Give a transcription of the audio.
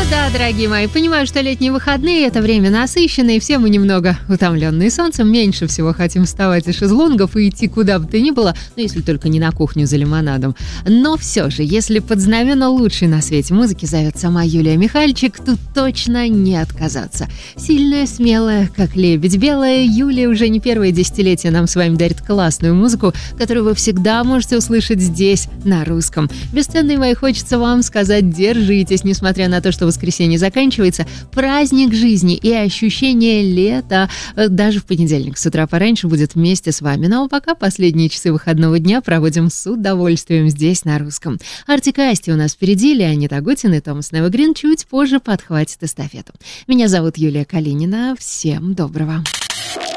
Да, дорогие мои, понимаю, что летние выходные — это время насыщенное, и все мы немного утомленные солнцем, меньше всего хотим вставать из шезлонгов и идти куда бы то ни было, ну, если только не на кухню за лимонадом. Но все же, если под знамена лучшей на свете музыки зовет сама Юлия Михальчик, тут точно не отказаться. Сильная, смелая, как лебедь белая, Юлия уже не первое десятилетие нам с вами дарит классную музыку, которую вы всегда можете услышать здесь, на русском. Бесценные мои, хочется вам сказать, держитесь, несмотря на то, что воскресенье заканчивается, праздник жизни и ощущение лета даже в понедельник с утра пораньше будет вместе с вами. Ну а пока последние часы выходного дня проводим с удовольствием здесь на русском. Артик и Асти у нас впереди, Леонид Агутин и Томас Невегрин чуть позже подхватит эстафету. Меня зовут Юлия Калинина. Всем доброго.